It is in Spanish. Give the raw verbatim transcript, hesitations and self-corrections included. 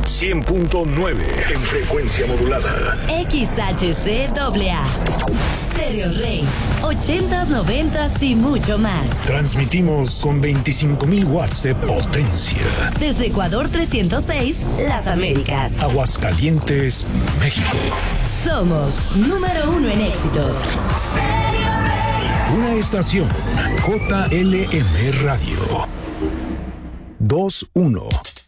cien punto nueve en frecuencia modulada. X H C A A. Stereo Rey. ochentas, noventas y mucho más. Transmitimos con veinticinco mil watts de potencia. Desde Ecuador trescientos seis, Las Américas. Aguascalientes, México. Somos número uno en éxitos. Una estación J L M Radio. dos uno.